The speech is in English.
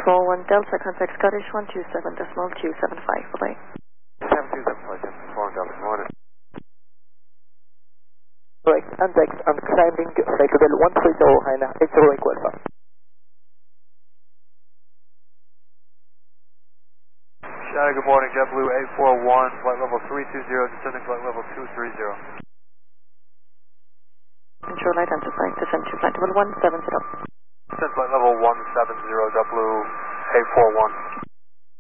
Control 1 Delta, contact Scottish 127.275, bye-bye. 7275, 4 Delta, good morning. Correct, and text and climbing flight level 130 Haina, 80 equal far. Shadow, good morning, JetBlue 841, flight level 320, descending flight level 230. Control identified, descend to flight level 170. Descend flight level 170, JetBlue 841.